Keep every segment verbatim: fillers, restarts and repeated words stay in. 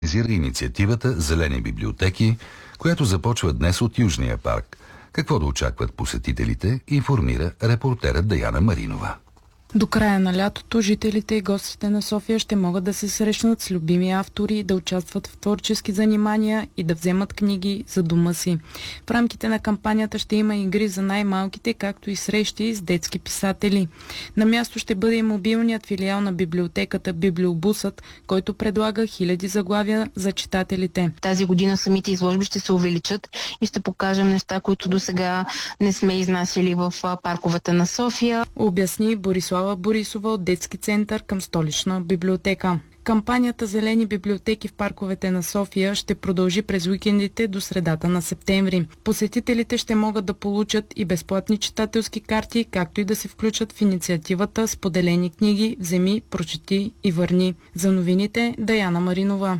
организира инициативата Зелени библиотеки, която започва днес от Южния парк. Какво да очакват посетителите, информира репортерът Даяна Маринова. До края на лятото жителите и гостите на София ще могат да се срещнат с любими автори, да участват в творчески занимания и да вземат книги за дома си. В рамките на кампанията ще има игри за най-малките, както и срещи с детски писатели. На място ще бъде и мобилният филиал на библиотеката Библиобусът, който предлага хиляди заглавия за читателите. Тази година самите изложби ще се увеличат и ще покажем неща, които досега не сме изнасили в парковете на София. Обясни Борислава Борисова от детски център към столична библиотека. Кампанията Зелени библиотеки в парковете на София ще продължи през уикендите до средата на септември. Посетителите ще могат да получат и безплатни читателски карти, както и да се включат в инициативата Споделени книги, вземи, прочети и върни. За новините Даяна Маринова.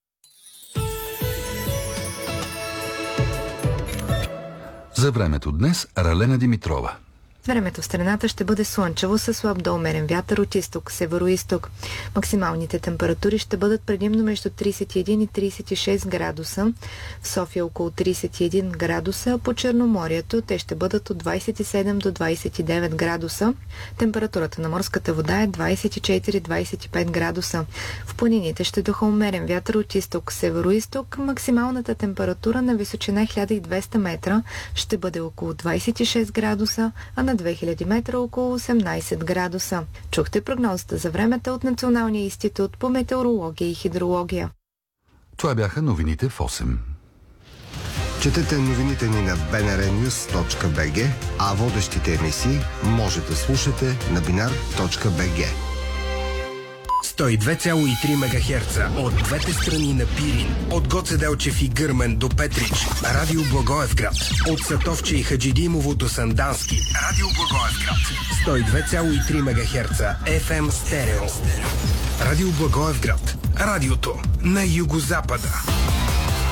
За времето днес Ралена Димитрова. Времето в страната ще бъде слънчево със слаб до умерен вятър от изток, северо-изток. Максималните температури ще бъдат предимно между тридесет и един и тридесет и шест градуса. В София около тридесет и един градуса, а по Черноморието те ще бъдат от двадесет и седем до двадесет и девет градуса. Температурата на морската вода е двадесет и четири до двадесет и пет градуса. В планините ще духа умерен вятър от изток, северо-изток. Максималната температура на височина хиляда и двеста метра ще бъде около двадесет и шест градуса, а на две хиляди метра около осемнадесет градуса. Чухте прогнозата за времето от Националния институт по метеорология и хидрология. Това бяха новините в осем. Четете новините ни на би ен ар нюз точка би джи, а водещите емисии може да слушате на бинар точка би джи. сто и две цяло и три мегахерца от двете страни на Пирин, от Гоце Делчев и Гърмен до Петрич, Радио Благоевград, от Сатовче и Хаджидимово до Сандански, Радио Благоевград, сто и две цяло и три мегахерца еф ем стерео. Радио Благоевград, радиото на югозапада.